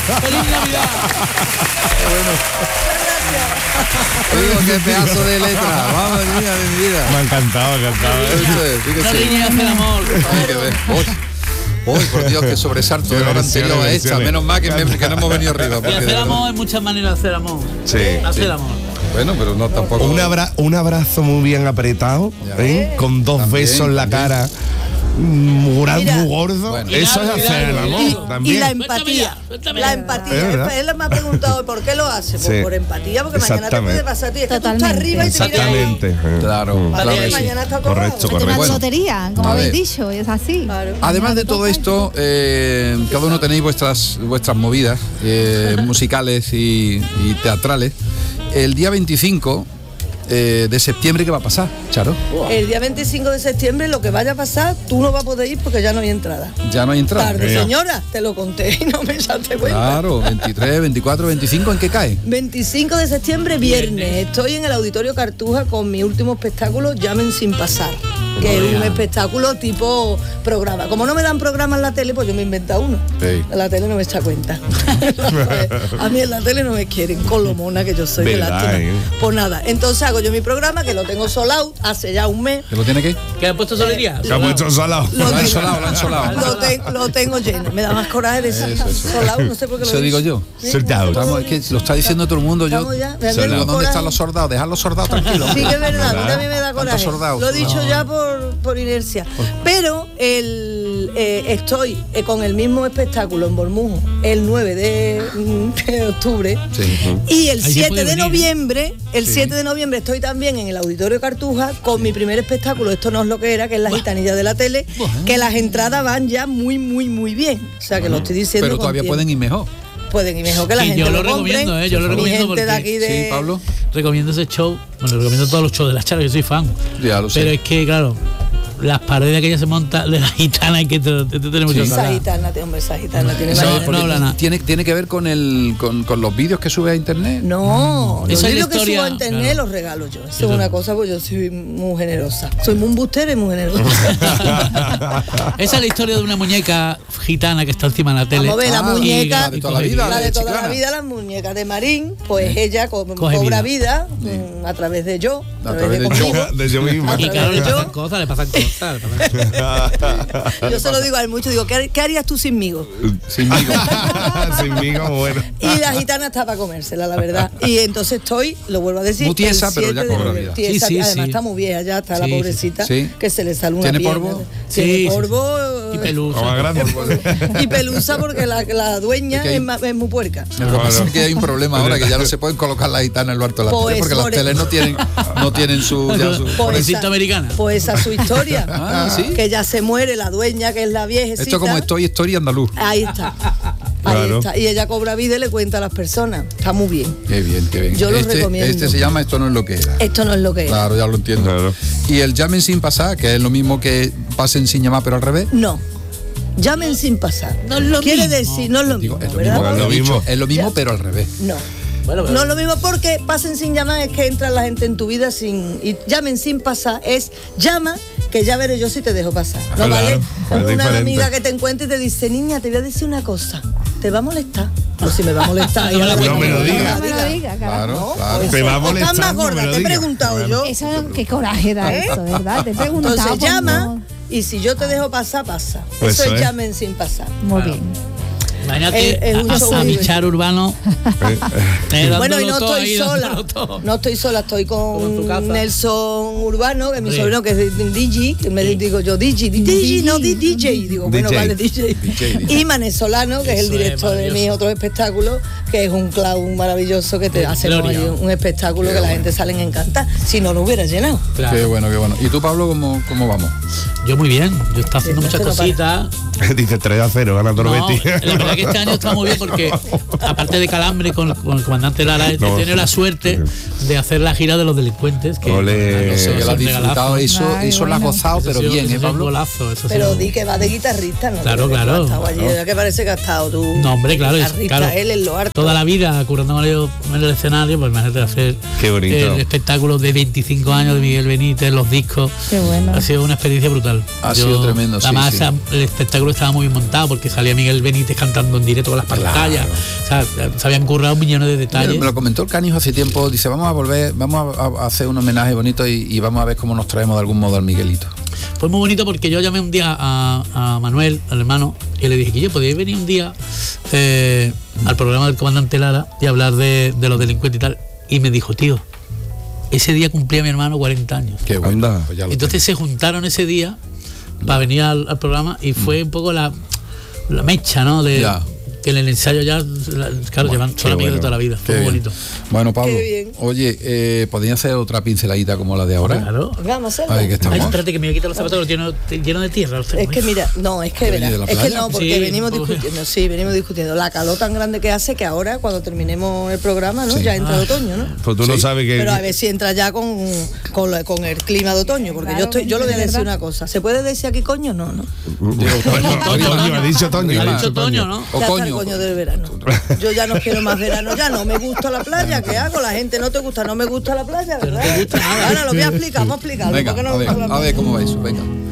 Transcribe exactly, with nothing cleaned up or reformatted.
¡Feliz Navidad! Digo, qué pedazo de letra. Vamos, mía de mi vida. Me ha encantado, me ha encantado. No riñas el amor. Hay que ver. Uy, uy, por Dios, qué sobresalto de la hora anterior a esta. Menos mal que, me, que no hemos venido arriba. Y hacer amor hay muchas maneras de hacer amor. Sí. Hacer sí. amor. Bueno, pero no tampoco. Un, abra un abrazo muy bien apretado, ¿eh? Con dos También, besos en la también. cara. Muy, Mira, muy gordo. bueno. Eso es hacer el amor Y, también. y la empatía, Suéltame la ya. empatía. Es verdad. Él me ha preguntado por qué lo hace, pues Sí. por empatía, porque mañana te Exactamente. puede pasar a ti. Es que tú estás Totalmente. arriba y te miras. Exactamente. eh. Claro, Mm. claro Vale, que sí. mañana está todo Correcto, abajo. correcto. Una Bueno, lotería, como a habéis ver. dicho, es así. Claro. Además de todo esto, eh, cada uno tenéis vuestras vuestras movidas eh, musicales y, y teatrales. El día veinticinco eh, de septiembre, ¿qué va a pasar, Charo? El día veinticinco de septiembre lo que vaya a pasar, tú no vas a poder ir porque ya no hay entrada. Ya no hay entrada. Tarde, Mira. señora, te lo conté y no me echaste cuenta. Claro, veintitrés, veinticuatro, veinticinco, ¿en qué cae? veinticinco de septiembre, viernes. Estoy en el Auditorio Cartuja con mi último espectáculo, Llamen sin pasar, que es un espectáculo tipo programa. Como no me dan programa en la tele, pues yo me invento uno. Sí. La tele no me echa cuenta. A mí en la tele no me quieren, con lo mona que yo soy, de Verdad, lástima. ¿eh? Pues nada, entonces hago yo mi programa, que lo tengo sold out hace ya un mes. ¿Que lo tiene que? ¿Qué ha puesto solería? Se ha puesto salado. Lo Lo han tengo- solado, lo han solado. Lo, te- lo tengo lleno. Me da más coraje decir sold out, no sé por qué lo Eso digo digo. yo. Sold out. Estamos, es que lo está diciendo todo el mundo. Yo Estamos ya, me Digo, da un ¿dónde coraje. están los soldados? Dejadlos soldados tranquilos. Sí que es verdad, a mí también me da Tantos coraje. soldados. Lo he dicho ya por, por inercia. Pero el, eh, estoy eh, con el mismo espectáculo en Bormujo el nueve de, de octubre. Sí. Y el Ahí se siete puede de venir, ¿eh? noviembre, el Sí. siete de noviembre estoy también en el Auditorio Cartuja con mi primer espectáculo, Esto no es lo que era, que es La Gitanilla de la Tele, que las entradas van ya muy, muy, muy bien. O sea, que lo estoy diciendo Pero con todavía tiempo. pueden ir mejor. Pueden ir mejor que la Sí, gente yo lo lo compre. recomiendo, ¿eh? Yo lo Mi recomiendo gente de porque- aquí de... Sí, Pablo. Recomiendo ese show. Bueno, recomiendo todos los shows de las Charas, yo soy fan. Ya lo sé. Pero es que, claro, las parodias que ella se monta de la gitana hay que te, te, te tiene mucho que Esa hablar. gitana, hombre, esa gitana tiene No, varias- no Porque habla nada. tiene, tiene que ver con el con, con los vídeos que sube a internet. No, los Esa es la libros que historia, subo a internet claro. los regalo yo. Eso Eso. es una cosa, pues yo soy muy generosa. Soy muy embustera y muy generosa. Esa es la historia de una muñeca gitana que está encima de la tele. Vamos a ver, la Ah, muñeca, la de toda la coge vida, la de toda Chiclana. la vida, las muñecas de Marín, pues ella co- Coge cobra vida. vida, mm, a través de yo, a A través de través de conmigo. De yo misma. Y claro, le Yo- pasan cosas, le pasan cosas. le pasan- Yo se lo digo a él mucho, digo, ¿qué, qué harías tú sinmigo? Sinmigo. Sinmigo, bueno. Y la gitana está para comérsela, la verdad. Y entonces estoy, lo vuelvo a decir, Muy tiesa, el pero siete ya de cobra noviembre. vida. Tiesa, Sí, sí, además sí. está muy vieja ya, está Sí, la sí, pobrecita, sí. que se le sale una ¿Tiene pierna. polvo? Tiene Sí, sí, polvo. Y pelusa. Como grande. Y pelusa porque la, la dueña Es que hay- es, ma- es muy puerca. Lo que pasa es que hay un problema ahora, que ya no se pueden colocar las gitanas en lo alto de la Pues tele, porque las por teles eso. no tienen, no tienen su... ya su- Pues Pobrecita esa- americana. Pues esa es su historia. Ah, ¿sí? Que ya se muere la dueña, que es la viejecita. Esto como Estoy Story andaluz. Ahí está. Ahí Claro. está. Y ella cobra vida y le cuenta a las personas. Está muy bien. Qué bien, qué bien. Yo lo este, recomiendo. este se llama Esto no es lo que era. Esto no es lo que es. Claro, ya lo entiendo. Claro. Y el llamen sin pasar, que es lo mismo que pasen sin llamar, pero al revés. No. Llamen sin pasar. No es lo Quiere mismo. decir, no es lo Digo, mismo, es lo ¿verdad? mismo, Es lo he dicho, mismo. es lo mismo, Ya. pero al revés. No. Bueno, pero- No es lo mismo porque pasen sin llamar es que entra la gente en tu vida sin... Y llamen sin pasar es llama que ya veré yo si te dejo pasar. No Claro, vale. es Una diferente. amiga que te encuentre y te dice, niña, te voy a decir una cosa. ¿Te va a molestar? Pues si me va a molestar. No me la ya No me lo veré. diga. No me lo diga, carajo. Claro, claro. Te va a O estás molestar, más no me gorda, lo te he diga. preguntado Claro. yo. Eso, qué coraje da ¿Eh? eso, de verdad. Te he preguntado. Entonces pues, llama no. y si yo te dejo pasar, pasa. Pues eso eso es es. llamen sin pasar. Muy Claro. bien. Imagínate Es- es un a, show a mi divertido. Charo Urbano. Eh, eh, Bueno, y dándolo no todo estoy ahí, sola. dándolo todo. No estoy sola, estoy Como en tu con casa. Nelson Urbano, que es mi Sí. sobrino, que es D J, que me digo yo, D J, D J, no D J. Digo, bueno, D J. vale, D J. D J. Y Mané Solano, que es el Eso es director de maravilloso. mis otros espectáculos, que es un clown maravilloso que te De hace gloria. un espectáculo que la gente sale encantada. Si no, lo hubiera llenado. Claro. Qué bueno, qué bueno. ¿Y tú, Pablo, cómo, cómo vamos? Yo muy bien, yo estoy haciendo Sí, muchas esto no para. cositas. Dice tres a cero, gana No, Torbetti. la verdad que este año está muy bien porque, aparte de Calambre con, con el comandante Lara, he No, tenido la suerte de hacer la gira de los delincuentes. Que Ole. No sé, que eso lo has es un disfrutado, regalazo. eso, Ay, eso lo has bueno. gozado, Eso pero ha sido- bien, eso ¿eh, ha sido un Pablo? golazo, eso ha Pero sido- di que va de guitarrista, ¿no? Claro, Que claro. tú has estado allí, ¿verdad? Que parece que ha estado tú. No, hombre, claro, es- guitarrista, claro. él en lo harto. Toda la vida currando con ellos en el escenario, pues imagínate hacer Qué bonito. el espectáculo de veinticinco años de Miguel Benítez, los discos. Qué bueno. Ha sido una experiencia brutal. Ha sido tremendo, sí, Además, sí. el espectáculo estaba muy bien montado porque salía Miguel Benítez cantando en directo con las pantallas. O sea, se habían currado millones de detalles. Me lo comentó el Canijo hace tiempo, dice, vamos a volver, vamos a, a hacer un homenaje bonito y, y vamos a ver cómo nos traemos de algún modo al Miguelito. Fue muy bonito porque yo llamé un día a, a Manuel, al hermano, y le dije que yo podía venir un día eh, al programa del comandante Lara y hablar de, de los delincuentes y tal. Y me dijo, tío, ese día cumplía mi hermano cuarenta años. Qué bueno. Anda. Pues ya lo Entonces se juntaron ese día para venir al, al programa y fue un poco la, la mecha, ¿no? De, Ya. que en el ensayo ya, la- claro, Bueno, llevan, son amigos bueno. de toda la vida. Qué Fue muy bien. bonito. Bueno, Pablo, Qué bien. oye, eh, ¿podría hacer otra pinceladita como la de ahora? Claro. Vamos a A ver, ¿qué hacerlo. estamos? Ay, espérate que me voy a quitar los zapatos los lleno, lleno de tierra. los tengo, Es que ¿eh? mira, no, es que ¿Que verás, viene de la es que playa? no, porque Sí, venimos pues- discutiendo, sí, venimos discutiendo la calor tan grande que hace que ahora cuando terminemos el programa, ¿no? Sí. Ya entra Ah. el otoño, ¿no? Pues tú no Sí. sabes que... Pero a ver si entra ya con, con, lo- con el clima de otoño, porque Claro, yo estoy, yo le voy a de decir verdad. una cosa. ¿Se puede decir aquí coño? No, no. Bueno, Toño, ha dicho Toño. Ha ha dicho dicho Toño, ¿no? O Ya está el coño. coño del verano. Yo ya no quiero más verano, ya no me gusta la playa, ¿qué hago? La gente no te gusta, no me gusta la playa, ¿verdad? gusta nada. Ahora lo voy a explicar, vamos a explicarlo. Venga, ¿por qué no a me ver, gusta la a ver playa? cómo va eso, venga.